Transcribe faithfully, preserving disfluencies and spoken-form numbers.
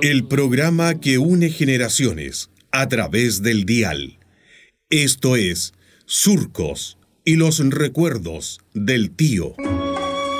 El programa que une generaciones a través del dial. Esto es Surcos y los recuerdos del tío.